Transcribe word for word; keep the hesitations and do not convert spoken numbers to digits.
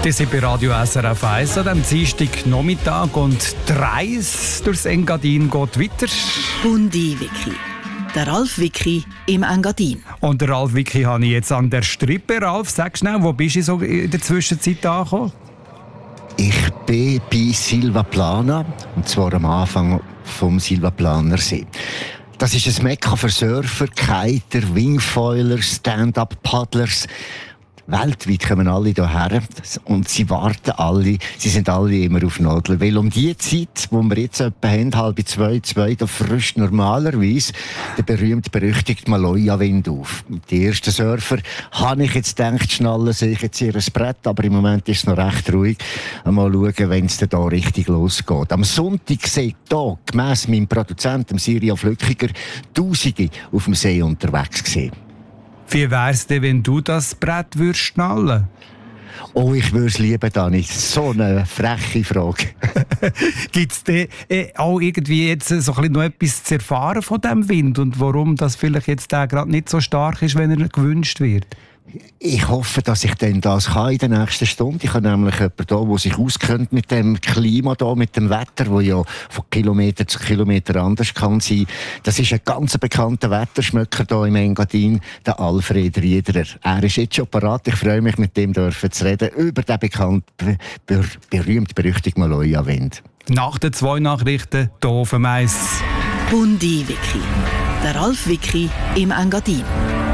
Die sind bei Radio S R F eins an diesem Dienstagnachmittag und die Reise durchs Engadin geht weiter. Bundi Wiki. Der Ralf Wiki im Engadin. Und der Ralf Wiki habe ich jetzt an der Strippe. Ralf, sag schnell, wo bist du so in der Zwischenzeit angekommen? Ich bin bei Silvaplana, und zwar am Anfang vom Silvaplaner See. Das ist ein Mekka für Surfer, Kiter, Wingfoiler, Stand-up-Paddlers. Weltweit kommen alle hierher und sie warten alle, sie sind alle immer auf Nadeln. Weil um die Zeit, wo wir jetzt etwa haben, halb zwei, zwei, da frischt normalerweise der berühmte, berüchtigte Maloja-Wind auf. Die ersten Surfer, habe ich jetzt gedacht, schnallen sich jetzt ihr Brett, aber im Moment ist es noch recht ruhig. Mal schauen, wenn es da richtig losgeht. Am Sonntag sind hier, gemäss meinem Produzenten, Siria Flückiger, Tausende auf dem See unterwegs gewesen. Wie wär's denn, wenn du das Brett würdest schnallen? Oh, ich würde es lieben, Dani. So eine freche Frage. Gibt es denn äh, auch irgendwie jetzt so ein bisschen noch etwas zu erfahren von diesem Wind und warum das vielleicht jetzt gerade nicht so stark ist, wenn er gewünscht wird? Ich hoffe, dass ich denn das kann in der nächsten Stunde. Ich habe nämlich jemanden da, der sich auskennt mit dem Klima da, mit dem Wetter, das ja von Kilometer zu Kilometer anders kann sein. Das ist ein ganz bekannter Wetterschmöcker hier im Engadin, der Alfred Riederer. Er ist jetzt schon parat. Ich freue mich, mit dem dürfen zu reden über den bekannten, ber berühmt-berüchtigten Maloja-Wind. Nach den zwei Nachrichten hier auf dem Eis. Bundi Wiki. Der Ralf Wiki im Engadin.